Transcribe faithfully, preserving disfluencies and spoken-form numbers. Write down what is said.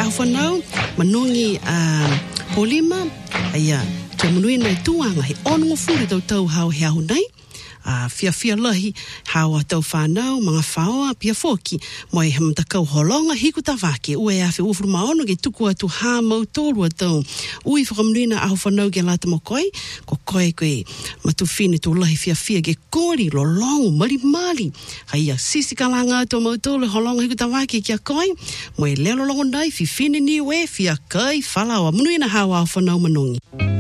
au whanau, manongi uh, polima, aia, te manuina i tuanga, he onungo furi tau tau hao he ahu nei, uh, fia fia lahi, hao tau whanau, mga whaoa, pia foki, moi he mtakau holonga, hiku ta wake, ue e awhi ufuru maono, ke tuku atu ha mau tōru atau, ui whakamanuina au whanau ke lata mo koi, ko koi koe, matu whine tō lahi fia fia, ke kori, lo longu, mali mali, haia, sisi kalanga atu mau tōru, holonga hiku ta wake kia koi, moi lelo longo nai, fi whine ni ue, fia kai, whalawa, manuina hawa au whanau manongi.